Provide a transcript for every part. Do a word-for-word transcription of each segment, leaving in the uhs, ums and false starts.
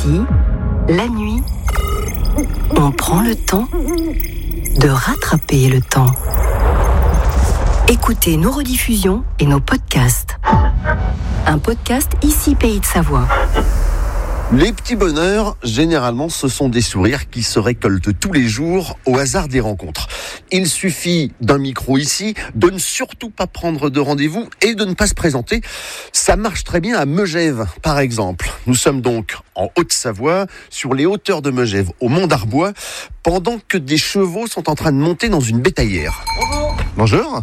Ici, la nuit, on prend le temps de rattraper le temps. Écoutez nos rediffusions et nos podcasts. Un podcast Ici Pays de Savoie. Les petits bonheurs, généralement, ce sont des sourires qui se récoltent tous les jours au hasard des rencontres. Il suffit d'un micro ici, de ne surtout pas prendre de rendez-vous et de ne pas se présenter. Ça marche très bien à Megève, par exemple. Nous sommes donc en Haute-Savoie, sur les hauteurs de Megève, au Mont d'Arbois, pendant que des chevaux sont en train de monter dans une bétaillère. Bonjour. Bonjour.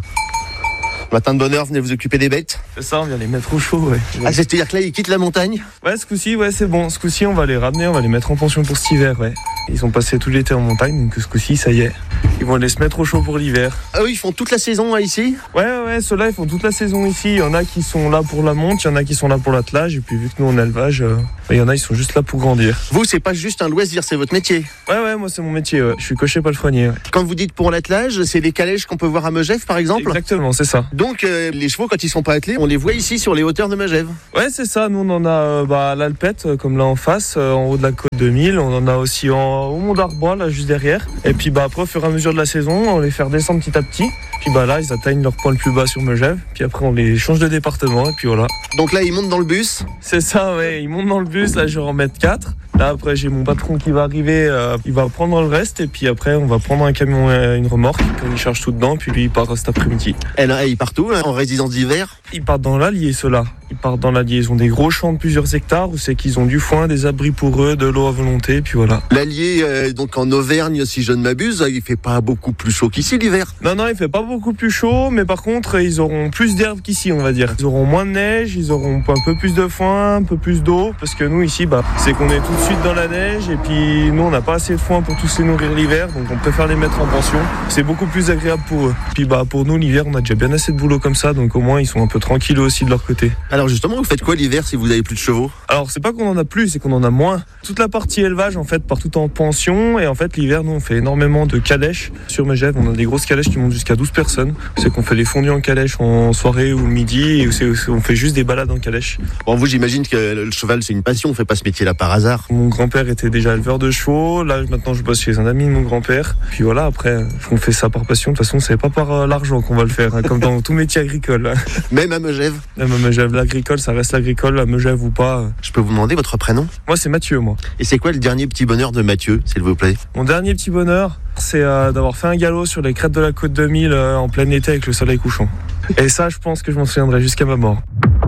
Matin de bonne heure, venez vous occuper des bêtes. C'est ça, on vient les mettre au chaud, ouais. Ah, c'est-à-dire que là, ils quittent la montagne ? Ouais, ce coup-ci, ouais, c'est bon. Ce coup-ci, on va les ramener, on va les mettre en pension pour cet hiver, ouais. Ils ont passé tout l'été en montagne, donc ce coup-ci, ça y est. Ils vont les se mettre au chaud pour l'hiver. Ah oui, ils font toute la saison là, ici ? Ouais, ouais, ceux-là, ils font toute la saison ici. Il y en a qui sont là pour la monte, il y en a qui sont là pour l'attelage. Et puis, vu que nous, on a élevage, euh, il y en a, ils sont juste là pour grandir. Vous, c'est pas juste un loisir, c'est votre métier ? Ouais, ouais, moi, c'est mon métier, ouais. Je suis cocher palefrenier, ouais. Quand vous dites pour l'attelage, c'est les calèches qu'on peut voir à Megève, par exemple ? Exactement, c'est ça. Donc, euh, les chevaux, quand ils sont pas attelés, on les voit ici sur les hauteurs de Megève. Ouais, c'est ça. Nous, on en a euh, bah, à l'Alpette, euh, comme là en face, euh, en haut de la côte de Mille. On en a aussi en, au Mont d'Arbois, là, juste derrière. Et puis, bah, après, au fur et à mesure de la saison, on les fait redescendre petit à petit. Puis, bah, là, ils atteignent leur point le plus bas sur Megève. Puis après, on les change de département. Et puis, voilà. Donc là, ils montent dans le bus ? C'est ça, ouais. Ils montent dans le bus. Là, je vais en mettre quatre. Là, après, j'ai mon patron qui va arriver. Euh, il va prendre le reste. Et puis après, on va prendre un camion et une remorque. Puis on y charge tout dedans. Puis lui, il part cet après-midi. Et là, ils partent où, là, en résidence d'hiver ? Ils partent dans l'Allier, ceux-là. Ils partent dans l'Allier. Ils ont des gros champs de plusieurs hectares où c'est qu'ils ont du foin, des abris pour eux, de l'eau à volonté. Puis voilà. L'Allier, euh, donc en Auvergne, si je ne m'abuse, il fait pas beaucoup plus chaud qu'ici l'hiver. Non, non, il fait pas beaucoup plus chaud. Mais par contre, ils auront plus d'herbe qu'ici, on va dire. Ils auront moins de neige. Ils auront un peu plus de foin, un peu plus d'eau. Parce que nous, ici, bah, c'est qu'on est tout de suite dans la neige. Et puis nous, on n'a pas assez de foin pour tous les nourrir l'hiver. Donc on préfère les mettre en pension. C'est beaucoup plus agréable pour eux. Puis bah, pour nous, l'hiver, on a déjà bien assez de boulot comme ça. Donc au moins, ils sont un peu tranquilles aussi de leur côté. Alors justement, vous faites quoi l'hiver si vous avez plus de chevaux ? Alors c'est pas qu'on en a plus, c'est qu'on en a moins. Toute la partie élevage en fait part tout en pension. Et en fait l'hiver, nous on fait énormément de calèches sur Megève. On a des grosses calèches qui montent jusqu'à douze personnes. C'est qu'on fait les fondus en calèche en soirée ou le midi. Et c'est, on fait juste des balades en calèche. Bon, vous, j'imagine que le cheval c'est une passion. On fait pas ce métier là par hasard. Mon grand-père était déjà éleveur de chevaux. Là maintenant je bosse chez un ami de mon grand-père. Puis voilà, après on fait ça par passion. De toute façon c'est pas par euh, l'argent qu'on va le faire, hein, comme dans tout métier agricole. Hein. Même à Megève. Même à Megève, l'agricole ça reste l'agricole, à Megève ou pas. Je peux vous demander votre prénom ? Moi c'est Mathieu, moi. Et c'est quoi le dernier petit bonheur de Mathieu, s'il vous plaît ? Mon dernier petit bonheur, c'est euh, d'avoir fait un galop sur les crêtes de la côte de Mille euh, en plein été avec le soleil couchant. Et ça je pense que je m'en souviendrai jusqu'à ma mort.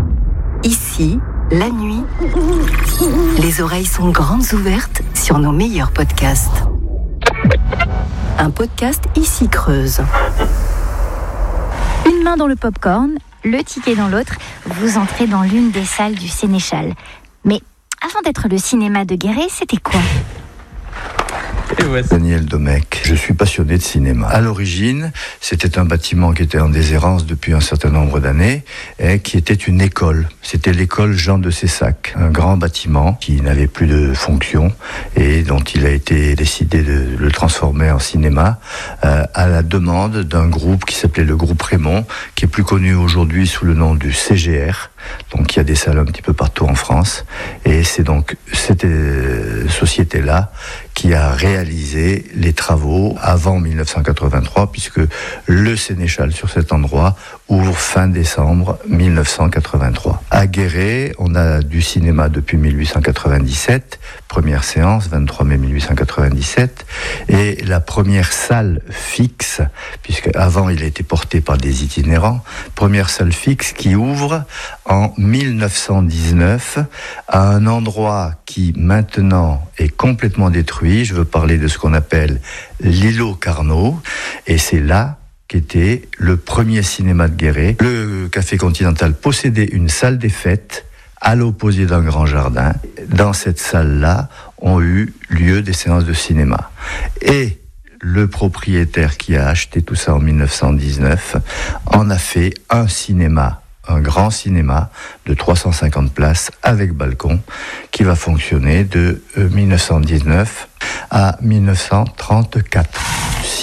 Ici, la nuit, les oreilles sont grandes ouvertes sur nos meilleurs podcasts. Un podcast Ici Creuse. Une main dans le popcorn, le ticket dans l'autre, vous entrez dans l'une des salles du Sénéchal. Mais avant d'être le cinéma de Guéret, c'était quoi ? Ouais. Daniel Domecq. Je suis passionné de cinéma. À l'origine, c'était un bâtiment qui était en déshérence depuis un certain nombre d'années et qui était une école. C'était l'école Jean de Cessac, un grand bâtiment qui n'avait plus de fonction et dont il a été décidé de le transformer en cinéma euh, à la demande d'un groupe qui s'appelait le groupe Raymond, qui est plus connu aujourd'hui sous le nom du C G R. Donc il y a des salles un petit peu partout en France et c'est donc cette euh, société-là qui a réalisé les travaux avant dix-neuf cent quatre-vingt-trois puisque le Sénéchal sur cet endroit ouvre fin décembre dix-neuf cent quatre-vingt-trois. À Guéret, on a du cinéma depuis mille huit cent quatre-vingt-dix-sept, première séance, vingt-trois mai mille huit cent quatre-vingt-dix-sept, et la première salle fixe, puisque avant il a été porté par des itinérants, première salle fixe qui ouvre en mille neuf cent dix-neuf à un endroit qui maintenant est complètement détruit. Je veux parler de ce qu'on appelle l'îlot Carnot, et c'est là qu'était le premier cinéma de Guéret. Le Café Continental possédait une salle des fêtes à l'opposé d'un grand jardin. Dans cette salle-là ont eu lieu des séances de cinéma. Et le propriétaire qui a acheté tout ça en dix-neuf cent dix-neuf en a fait un cinéma, un grand cinéma de trois cent cinquante places avec balcon qui va fonctionner de mille neuf cent dix-neuf à mille neuf cent trente-quatre.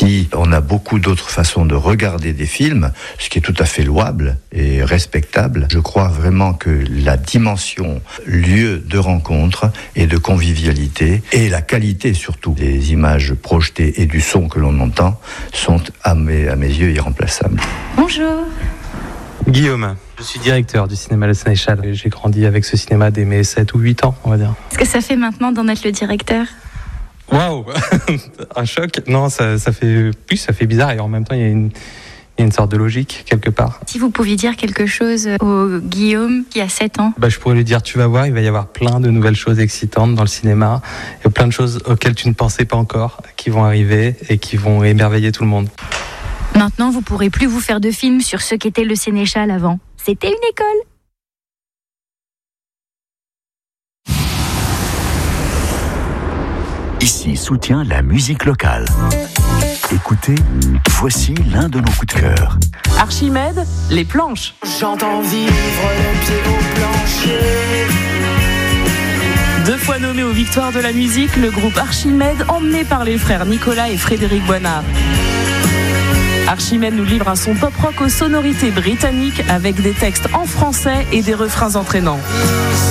Si on a beaucoup d'autres façons de regarder des films, ce qui est tout à fait louable et respectable, je crois vraiment que la dimension lieu de rencontre et de convivialité et la qualité surtout des images projetées et du son que l'on entend sont à mes, à mes yeux irremplaçables. Bonjour. Guillaume, je suis directeur du cinéma Le Sénéchal. J'ai grandi avec ce cinéma dès mes sept ou huit ans, on va dire. Qu'est-ce que ça fait maintenant d'en être le directeur ? Waouh. Un choc. Non, ça, ça fait plus, ça fait bizarre et en même temps il y a une, il y a une sorte de logique quelque part. Si vous pouviez dire quelque chose au Guillaume qui a sept ans. Bah, je pourrais lui dire, tu vas voir, il va y avoir plein de nouvelles choses excitantes dans le cinéma. Il y a plein de choses auxquelles tu ne pensais pas encore, qui vont arriver et qui vont émerveiller tout le monde. Maintenant, vous pourrez plus vous faire de films sur ce qu'était le Sénéchal avant. C'était une école. Ici soutient la musique locale. Écoutez, voici l'un de nos coups de cœur. Archimède, les planches. J'entends vivre le pied au plancher. Deux fois nommé aux Victoires de la musique, le groupe Archimède, emmené par les frères Nicolas et Frédéric Boinard. Archimède nous livre un son pop-rock aux sonorités britanniques avec des textes en français et des refrains entraînants.